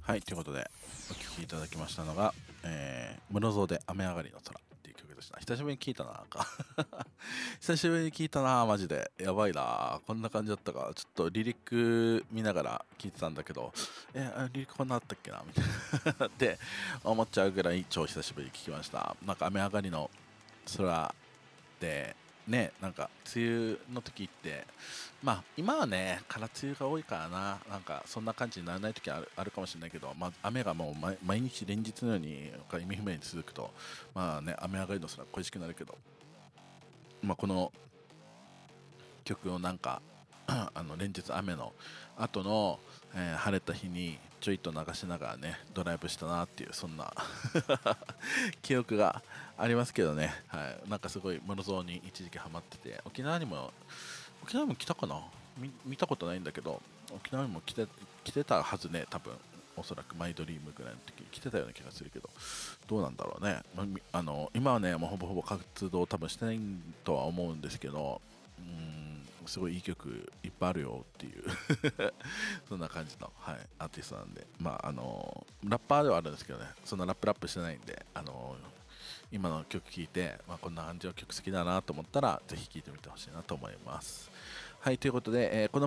はい、ということで、お聴きいただきましたのが、室蔵で雨上がりの空っていう曲でした。久しぶりに聴いたな、なんか久しぶりに聴いたな、マジで。やばいな、こんな感じだったか。ちょっとリリック見ながら聴いてたんだけど、リリックこんなあったっけなみたいなって思っちゃうぐらい超久しぶりに聴きました。なんか雨上がりの空で、ね、なんか梅雨の時ってまあ今はね空梅雨が多いからな、なんかそんな感じにならない時あるかもしれないけど、まあ、雨がもう毎日連日のように意味不明に続くと、まあね、雨上がりの空恋しくなるけど、まあ、この曲をなんか連日雨の後の、晴れた日にちょいと流しながらねドライブしたなっていう、そんな記憶がありますけどね、はい、なんかすごい室蔵に一時期ハマってて、沖縄にも来たかな、見たことないんだけど、沖縄にも来てたはずね、多分おそらくマイドリームぐらいの時に来てたような気がするけど、どうなんだろうね、今はねもうほぼほぼ活動多分してないとは思うんですけど、すごいいい曲いっぱいあるよっていうそんな感じの、はい、アーティストなんで、まあラッパーではあるんですけどね、そんなラップしてないんで、今の曲聴いて、まあ、こんな感じの曲好きだなと思ったらぜひ聴いてみてほしいなと思います。はい、ということで、この